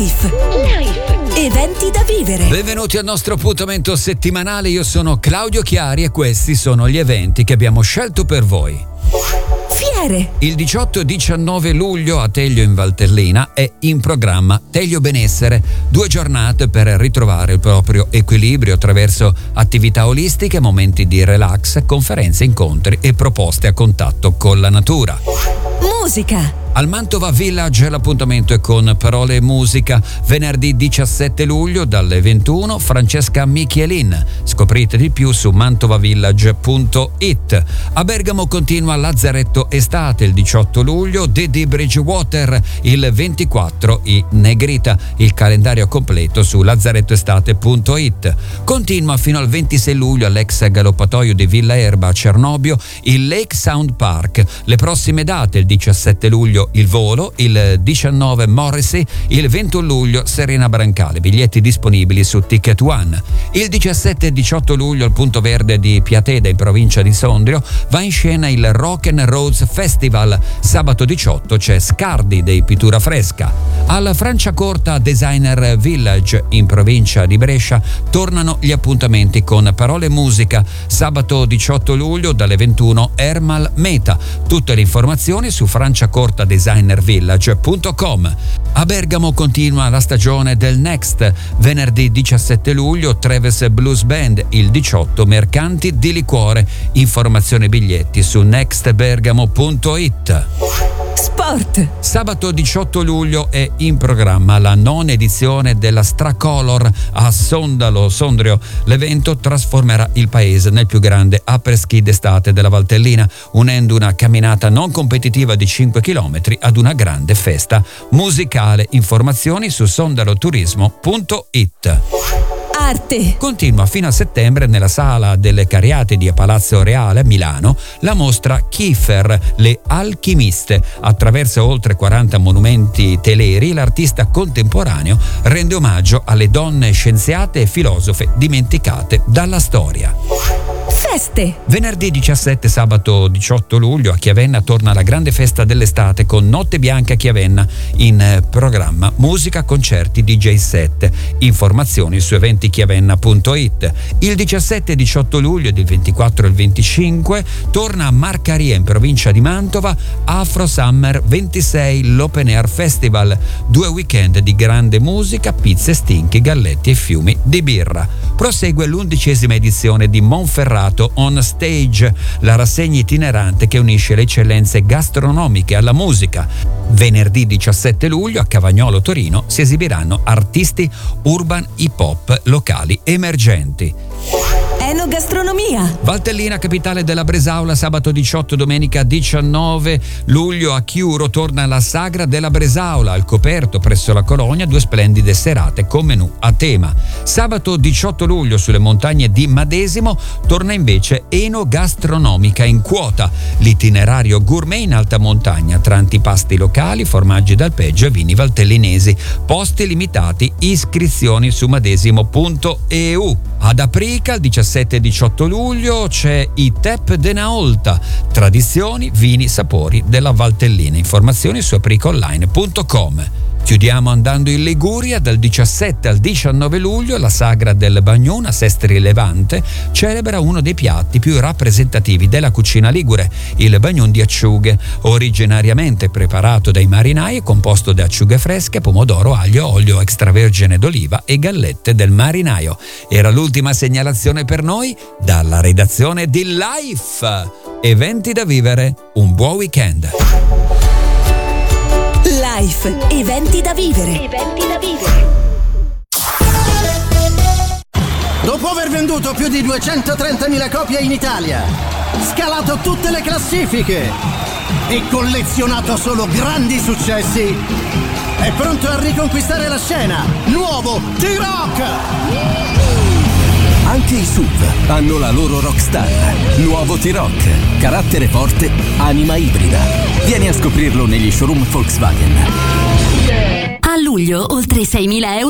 Life. Eventi da vivere. Benvenuti al nostro appuntamento settimanale. Io sono Claudio Chiari e questi sono gli eventi che abbiamo scelto per voi. Fiere. Il 18 e 19 luglio a Teglio in Valtellina è in programma Teglio Benessere, 2 giornate per ritrovare il proprio equilibrio attraverso attività olistiche, momenti di relax, conferenze, incontri e proposte a contatto con la natura. Musica. Al Mantova Village l'appuntamento è con Parole e Musica, venerdì 17 luglio dalle 21, Francesca Michielin. Scoprite di più su mantovavillage.it. A Bergamo continua Lazzaretto Estate il 18 luglio, Didi Bridgewater il 24, i Negrita. Il calendario completo su lazzarettoestate.it. Continua fino al 26 luglio all'ex galoppatoio di Villa Erba a Cernobbio il Lake Sound Park. Le prossime date: il 17 luglio il Volo, il 19 Morrissey, il 21 luglio Serena Brancale. Biglietti disponibili su Ticket One. Il 17 e 18 luglio al Punto Verde di Piateda in provincia di Sondrio va in scena il Rock and Roads Festival. Sabato 18 c'è Scardi dei Pittura Fresca. Al Franciacorta Designer Village in provincia di Brescia tornano gli appuntamenti con Parole e Musica. Sabato 18 luglio dalle 21 Ermal Meta. Tutte le informazioni su franciacortadesignervillage.com. A Bergamo continua la stagione del Next. Venerdì 17 luglio Treves Blues Band, il 18 Mercanti di Liquore. Informazioni e biglietti su nextbergamo.it. Sport. Sabato 18 luglio è in programma la 9ª edizione della Stracolor a Sondrio. L'evento trasformerà il paese nel più grande après-ski d'estate della Valtellina, unendo una camminata non competitiva di 5 km ad una grande festa musicale. Informazioni su sondaloturismo.it. Arte. Continua fino a settembre nella Sala delle Cariatidi a Palazzo Reale a Milano la mostra Kiefer, le alchimiste. Attraverso oltre 40 monumenti teleri l'artista contemporaneo rende omaggio alle donne scienziate e filosofe dimenticate dalla storia. Feste. Venerdì 17 e sabato 18 luglio a Chiavenna torna la grande festa dell'estate con Notte Bianca a Chiavenna. In programma musica, concerti, DJ set. Informazioni su eventichiavenna.it. Il 17 e 18 luglio ed il 24 e il 25 torna a Marcaria in provincia di Mantova Afro Summer 26, l'Open Air Festival. 2 weekend di grande musica, pizze, stinchi, galletti e fiumi di birra. Prosegue l'11ª edizione di Monferrato On Stage, la rassegna itinerante che unisce le eccellenze gastronomiche alla musica. Venerdì 17 luglio a Cavagnolo Torino si esibiranno artisti urban hip hop locali emergenti. Enogastronomia. Valtellina, capitale della Bresaola, sabato 18, domenica 19 luglio a Chiuro torna la Sagra della Bresaola al coperto presso la Colonia, 2 splendide serate con menù a tema. Sabato 18 luglio sulle montagne di Madesimo torna invece Enogastronomica in quota, l'itinerario gourmet in alta montagna tra antipasti locali, formaggi d'alpeggio e vini valtellinesi. Posti limitati, iscrizioni su madesimo.eu. Ad Aprica il 17 e 18 luglio c'è i Tep de Naolta, tradizioni, vini, sapori della Valtellina. Informazioni su apricaonline.com. Chiudiamo andando in Liguria. Dal 17 al 19 luglio la Sagra del Bagnone a Sestri Levante celebra uno dei piatti più rappresentativi della cucina ligure, il bagnon di acciughe, originariamente preparato dai marinai e composto da acciughe fresche, pomodoro, aglio, olio extravergine d'oliva e gallette del marinaio. Era l'ultima segnalazione per noi dalla redazione di Life. Eventi da vivere, un buon weekend. Life. Eventi da vivere. Eventi da vivere. Dopo aver venduto più di 230.000 copie in Italia, scalato tutte le classifiche e collezionato solo grandi successi, è pronto a riconquistare la scena. Nuovo T-Rock! Anche i SUV hanno la loro rockstar. Nuovo T-Rock. Carattere forte, anima ibrida. Vieni a scoprirlo negli showroom Volkswagen. A luglio, oltre 6.000 euro